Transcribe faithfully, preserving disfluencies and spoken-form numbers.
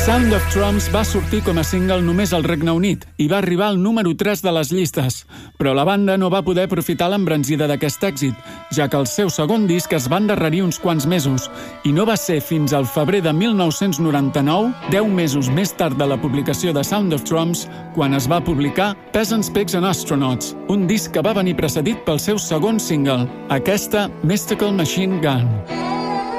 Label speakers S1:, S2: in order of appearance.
S1: Sound of Drums va sortir com a single només al Regne Unit i va arribar al número tres de les llistes, però la banda no va poder aprofitar l'embranzida d'aquest èxit, ja que el seu segon disc es va endarrerir uns quants mesos i no va ser fins al febrer de mil nou-cents noranta-nou, deu mesos més tard de la publicació de Sound of Drums, quan es va publicar Peasants, Pigs and Astronauts, un disc que va venir precedit pel seu segon single, aquesta Mystical Machine Gun.